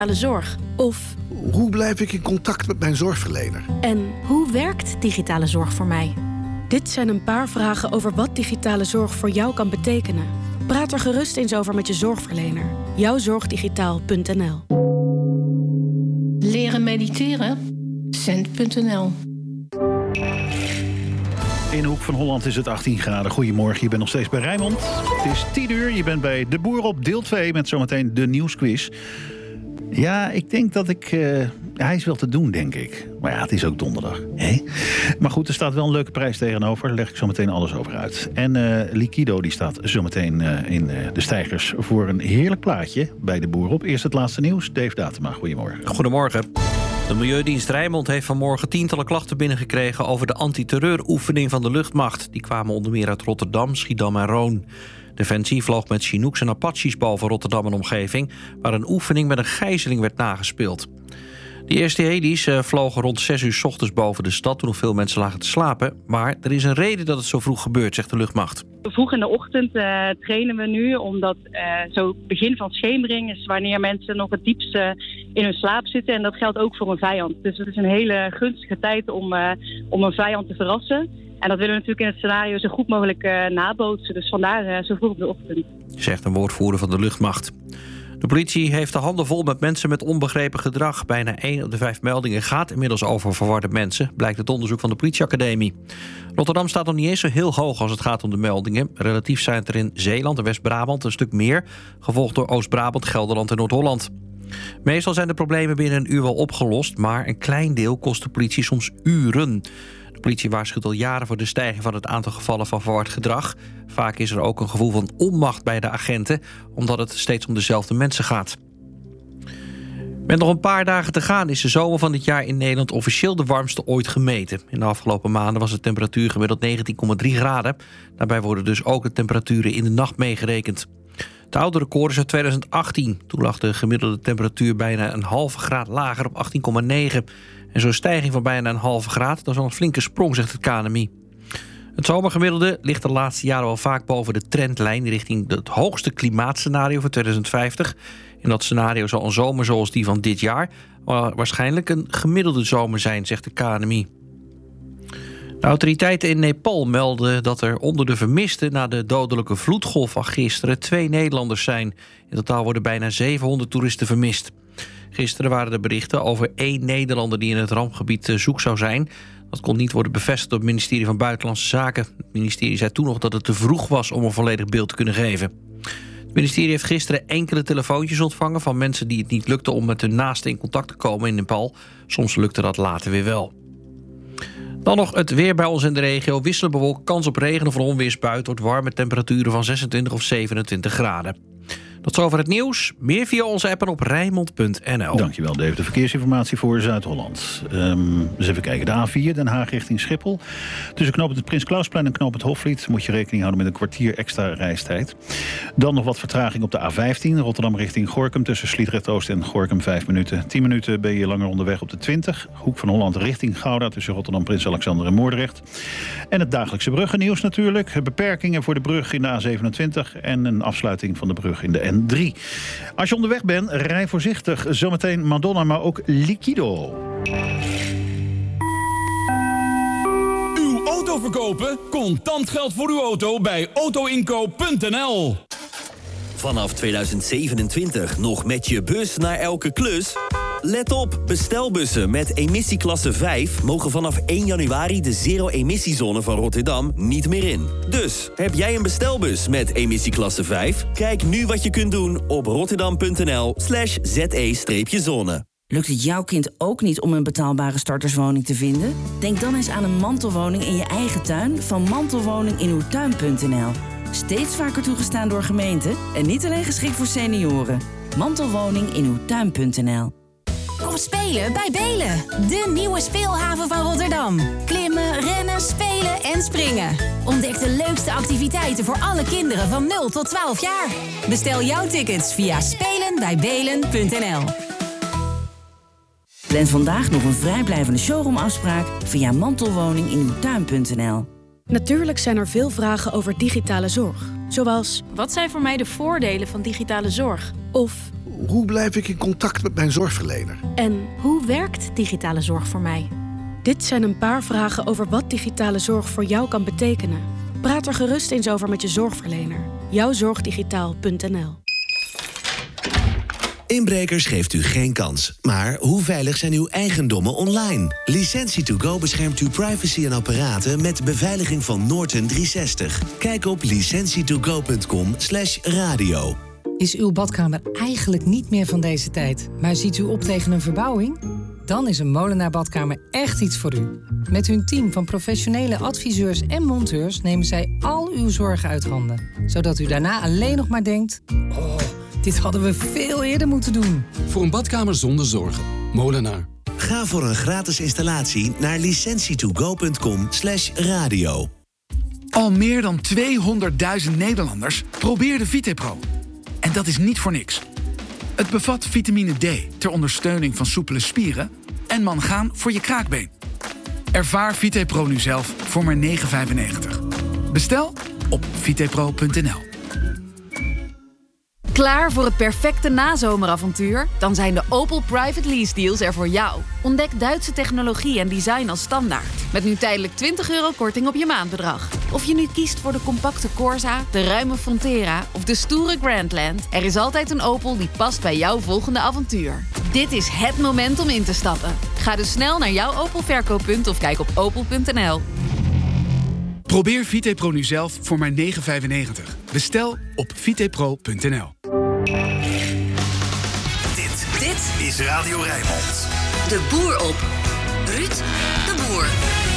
zorg? Of hoe blijf ik in contact met mijn zorgverlener? En hoe werkt digitale zorg voor mij? Dit zijn een paar vragen over wat digitale zorg voor jou kan betekenen. Praat er gerust eens over met je zorgverlener. Jouwzorgdigitaal.nl. Leren mediteren? Cent.nl. In de Hoek van Holland is het 18 graden. Goedemorgen, je bent nog steeds bij Rijnmond. Het is 10 uur, je bent bij De Boer op deel 2... met zometeen de nieuwsquiz. Ja, ik denk dat hij is wel te doen, denk ik. Maar ja, het is ook donderdag. Hè? Maar goed, er staat wel een leuke prijs tegenover. Daar leg ik zo meteen alles over uit. En Liquido die staat zometeen in de stijgers... voor een heerlijk plaatje bij De Boer op. Eerst het laatste nieuws. Dave Datema, goedemorgen. Goedemorgen. De Milieudienst Rijnmond heeft vanmorgen tientallen klachten binnengekregen... over de antiterreuroefening van de luchtmacht. Die kwamen onder meer uit Rotterdam, Schiedam en Roon. Defensie vloog met Chinooks en Apaches boven Rotterdam en omgeving... waar een oefening met een gijzeling werd nagespeeld. De eerste heli's vlogen rond 6 uur 's ochtends boven de stad... toen nog veel mensen lagen te slapen. Maar er is een reden dat het zo vroeg gebeurt, zegt de luchtmacht. Vroeg in de ochtend trainen we nu, omdat zo begin van schemering is wanneer mensen nog het diepste in hun slaap zitten. En dat geldt ook voor een vijand. Dus het is een hele gunstige tijd om een vijand te verrassen. En dat willen we natuurlijk in het scenario zo goed mogelijk nabootsen. Dus vandaar zo vroeg op de ochtend. Zegt een woordvoerder van de luchtmacht. De politie heeft de handen vol met mensen met onbegrepen gedrag. Bijna 1 op de 5 meldingen gaat inmiddels over verwarde mensen... blijkt het onderzoek van de politieacademie. Rotterdam staat nog niet eens zo heel hoog als het gaat om de meldingen. Relatief zijn het er in Zeeland en West-Brabant een stuk meer... gevolgd door Oost-Brabant, Gelderland en Noord-Holland. Meestal zijn de problemen binnen een uur wel opgelost... maar een klein deel kost de politie soms uren. De politie waarschuwt al jaren voor de stijging van het aantal gevallen van verward gedrag. Vaak is er ook een gevoel van onmacht bij de agenten... omdat het steeds om dezelfde mensen gaat. Met nog een paar dagen te gaan is de zomer van dit jaar in Nederland... officieel de warmste ooit gemeten. In de afgelopen maanden was de temperatuur gemiddeld 19,3 graden. Daarbij worden dus ook de temperaturen in de nacht meegerekend. Het oude record is uit 2018. Toen lag de gemiddelde temperatuur bijna een halve graad lager op 18,9. En zo'n stijging van bijna een halve graad, dat is al een flinke sprong, zegt het KNMI. Het zomergemiddelde ligt de laatste jaren wel vaak boven de trendlijn... richting het hoogste klimaatscenario voor 2050. In dat scenario zal een zomer zoals die van dit jaar... waarschijnlijk een gemiddelde zomer zijn, zegt de KNMI. De autoriteiten in Nepal melden dat er onder de vermisten... na de dodelijke vloedgolf van gisteren 2 Nederlanders zijn. In totaal worden bijna 700 toeristen vermist. Gisteren waren er berichten over 1 Nederlander... die in het rampgebied zoek zou zijn. Dat kon niet worden bevestigd door het ministerie van Buitenlandse Zaken. Het ministerie zei toen nog dat het te vroeg was... om een volledig beeld te kunnen geven. Het ministerie heeft gisteren enkele telefoontjes ontvangen... van mensen die het niet lukte om met hun naasten in contact te komen in Nepal. Soms lukte dat later weer wel. Dan nog het weer bij ons in de regio. Wisselend bewolkt, kans op regen of een onweersbui. Wordt warme temperaturen van 26 of 27 graden. Tot zover het nieuws. Meer via onze app en op Rijnmond.nl. Dankjewel, Dave. De verkeersinformatie voor Zuid-Holland. Dus even kijken. De A4, Den Haag richting Schiphol. Tussen knooppunt het Prins Klausplein en knooppunt Hofvliet... moet je rekening houden met een kwartier extra reistijd. Dan nog wat vertraging op de A15. Rotterdam richting Gorinchem. Tussen Sliedrecht-Oost en Gorinchem 5 minuten. 10 minuten ben je langer onderweg op de 20. Hoek van Holland richting Gouda. Tussen Rotterdam, Prins Alexander en Moordrecht. En het dagelijkse bruggennieuws natuurlijk. Beperkingen voor de brug in de A27. En een afsluiting van de brug in de N3. Als je onderweg bent, rij voorzichtig. Zometeen Madonna, maar ook Liquido. Uw auto verkopen? Contant geld voor uw auto bij autoinkoop.nl. Vanaf 2027 nog met je bus naar elke klus? Let op, bestelbussen met emissieklasse 5 mogen vanaf 1 januari de zero-emissiezone van Rotterdam niet meer in. Dus, heb jij een bestelbus met emissieklasse 5? Kijk nu wat je kunt doen op rotterdam.nl/ze-zone. Lukt het jouw kind ook niet om een betaalbare starterswoning te vinden? Denk dan eens aan een mantelwoning in je eigen tuin van mantelwoninginuwtuin.nl. Steeds vaker toegestaan door gemeenten en niet alleen geschikt voor senioren. Mantelwoninginuwtuin.nl. Kom spelen bij Belen, de nieuwe speelhaven van Rotterdam. Klimmen, rennen, spelen en springen. Ontdek de leukste activiteiten voor alle kinderen van 0 tot 12 jaar. Bestel jouw tickets via spelenbijbelen.nl. Plan vandaag nog een vrijblijvende showroomafspraak via mantelwoninginuwtuin.nl. Natuurlijk zijn er veel vragen over digitale zorg. Zoals, wat zijn voor mij de voordelen van digitale zorg? Of, Hoe blijf ik in contact met mijn zorgverlener? En hoe werkt digitale zorg voor mij? Dit zijn een paar vragen over wat digitale zorg voor jou kan betekenen. Praat er gerust eens over met je zorgverlener. Jouwzorgdigitaal.nl. Inbrekers geeft u geen kans. Maar hoe veilig zijn uw eigendommen online? Licentie2Go beschermt uw privacy en apparaten met beveiliging van Norton 360. Kijk op licentietogo.com/radio. Is uw badkamer eigenlijk niet meer van deze tijd, maar ziet u op tegen een verbouwing? Dan is een Molenaar Badkamer echt iets voor u. Met hun team van professionele adviseurs en monteurs nemen zij al uw zorgen uit handen. Zodat u daarna alleen nog maar denkt: oh, dit hadden we veel eerder moeten doen. Voor een badkamer zonder zorgen. Molenaar. Ga voor een gratis installatie naar licentietogo.com/radio. Al meer dan 200.000 Nederlanders probeerden VitePro. En dat is niet voor niks. Het bevat vitamine D ter ondersteuning van soepele spieren en mangaan voor je kraakbeen. Ervaar VitePro nu zelf voor maar €9,95. Bestel op vitepro.nl. Klaar voor het perfecte nazomeravontuur? Dan zijn de Opel Private Lease deals er voor jou. Ontdek Duitse technologie en design als standaard. Met nu tijdelijk €20 korting op je maandbedrag. Of je nu kiest voor de compacte Corsa, de ruime Frontera of de stoere Grandland, er is altijd een Opel die past bij jouw volgende avontuur. Dit is het moment om in te stappen. Ga dus snel naar jouw Opel verkooppunt of kijk op opel.nl. Probeer VitePro nu zelf voor maar €9,95. Bestel op vitepro.nl. Dit is Radio Rijnmond. De Boer op. Ruud de Boer.